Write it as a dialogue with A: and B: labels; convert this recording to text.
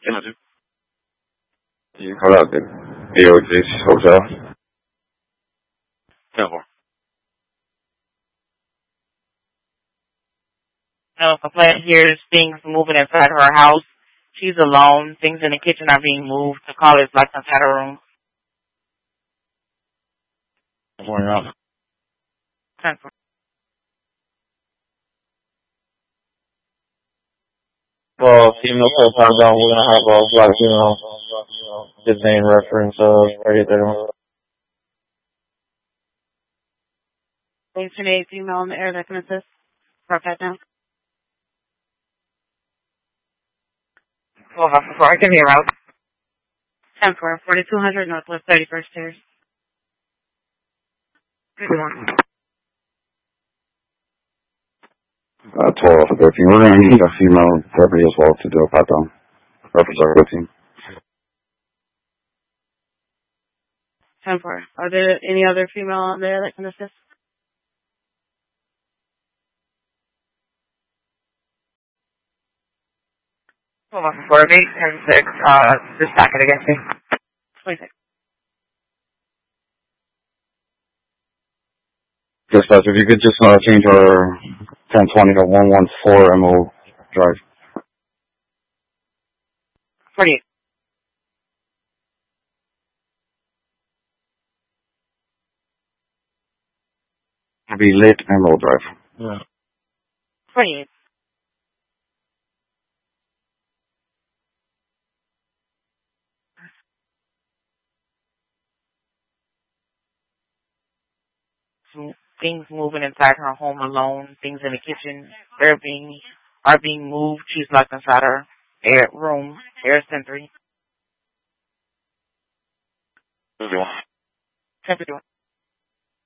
A: Can I do? You call out the AOJ's hotel. 10-4.
B: A complaint here is things moving inside her house. She's alone. Things in the kitchen are being moved. The caller is locked inside her room.
A: 10-4, you're on.
B: 10-4.
C: Well, female full-time down, we're going to have a black female. His name reference right there.
D: Thanks for the female on the air that can assist. Drop that down.
B: 12-4, give me a route.
D: 10-4, 4200 Northwest 31st Stairs.
B: Good one.
A: 12-13. We're going to need a female deputy as well to do a pat down. Reference our team.
D: 10-4. Are there any other female on there that can assist?
B: Hold on, 4 8 10 6. Just back it against me.
D: 26.
A: Dispatch, if you could just change our 1020 to 114 and we'll drive.
B: 48.
A: It'll be lit and we'll drive.
C: Yeah.
B: 48. Things moving inside her home alone. Things in the kitchen are being moved. She's locked inside her room. Air sensory.
A: 51.
B: 10-51.